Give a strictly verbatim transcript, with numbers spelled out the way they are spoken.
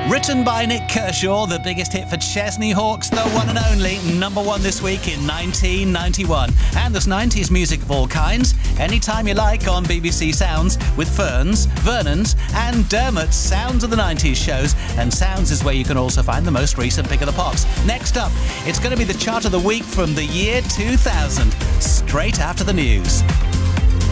Written by Nick Kershaw, the biggest hit for Chesney Hawkes, the one and only, number one this week in nineteen ninety-one. And there's nineties music of all kinds, anytime you like on B B C Sounds, with Ferns, Vernon's and Dermot's Sounds of the nineties shows. And Sounds is where you can also find the most recent Pick of the Pops. Next up, it's going to be the chart of the week from the year two thousand, straight after the news.